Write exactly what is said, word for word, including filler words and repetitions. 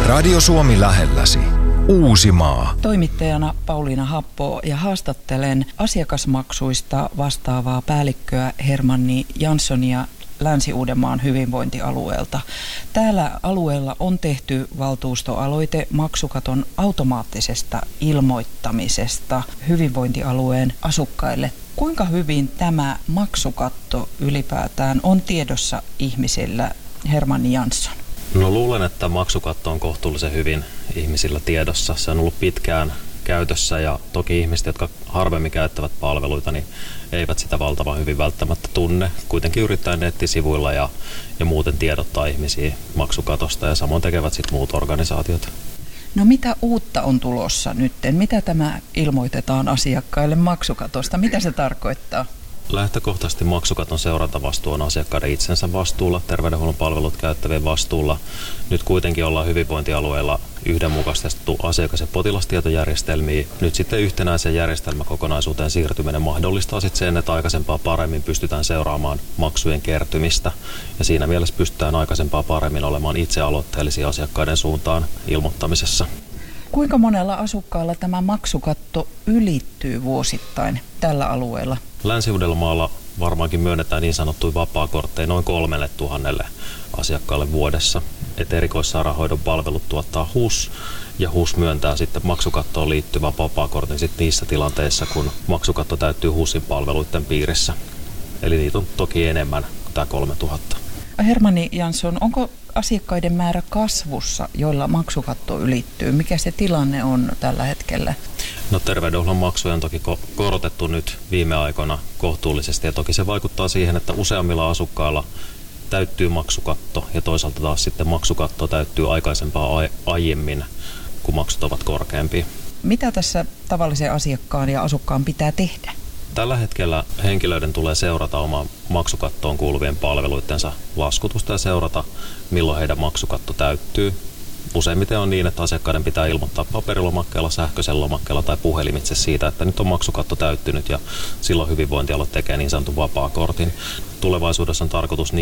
Radio Suomi lähelläsi. Uusimaa. Toimittajana Pauliina Happo ja haastattelen asiakasmaksuista vastaavaa päällikköä Hermanni Janssonia Länsi-Uudenmaan hyvinvointialueelta. Täällä alueella on tehty valtuustoaloite maksukaton automaattisesta ilmoittamisesta hyvinvointialueen asukkaille. Kuinka hyvin tämä maksukatto ylipäätään on tiedossa ihmisillä, Hermanni Jansson? No luulen, että maksukatto on kohtuullisen hyvin ihmisillä tiedossa. Se on ollut pitkään käytössä ja toki ihmiset, jotka harvemmin käyttävät palveluita, niin eivät sitä valtavan hyvin välttämättä tunne. Kuitenkin yrittää nettisivuilla ja, ja muuten tiedottaa ihmisiä maksukatosta ja samoin tekevät sitten muut organisaatiot. No mitä uutta on tulossa nyt? Mitä tämä ilmoitetaan asiakkaille maksukatosta? Mitä se tarkoittaa? Lähtökohtaisesti maksukaton seurantavastuu on asiakkaiden itsensä vastuulla, terveydenhuollon palvelut käyttävien vastuulla. Nyt kuitenkin ollaan hyvinvointialueella yhdenmukaistettu asiakas- ja potilastietojärjestelmiä. Nyt sitten yhtenäisen järjestelmäkokonaisuuteen siirtyminen mahdollistaa sitten sen, että aikaisempaa paremmin pystytään seuraamaan maksujen kertymistä. Ja siinä mielessä pystytään aikaisempaa paremmin olemaan itse aloitteellisia asiakkaiden suuntaan ilmoittamisessa. Kuinka monella asukkaalla tämä maksukatto ylittyy vuosittain tällä alueella? Länsi-Uudellamaalla varmaankin myönnetään niin sanottuja vapaakortteja noin kolmelle tuhannelle asiakkaalle vuodessa. Et erikoissairaanhoidon palvelut tuottaa H U S ja H U S myöntää sitten maksukattoon liittyvän vapaakortin sitten niissä tilanteissa, kun maksukatto täyttyy H U Sin palveluiden piirissä. Eli niitä on toki enemmän kuin tämä kolmetuhatta. Hermanni Jansson, onko asiakkaiden määrä kasvussa, joilla maksukatto ylittyy? Mikä se tilanne on tällä hetkellä? No terveydenhuollon maksuja on toki korotettu nyt viime aikoina kohtuullisesti ja toki se vaikuttaa siihen, että useammilla asukkailla täyttyy maksukatto ja toisaalta taas sitten maksukatto täyttyy aikaisempaa aiemmin, kun maksut ovat korkeampia. Mitä tässä tavallisen asiakkaan ja asukkaan pitää tehdä? Tällä hetkellä henkilöiden tulee seurata omaan maksukattoon kuuluvien palveluidensa laskutusta ja seurata, milloin heidän maksukatto täyttyy. Useimmiten on niin, että asiakkaiden pitää ilmoittaa paperilomakkeella, sähköisellä lomakkeella tai puhelimitse siitä, että nyt on maksukatto täyttynyt ja silloin hyvinvointialue tekee niin sanotun vapaakortin. Tulevaisuudessa on tarkoitus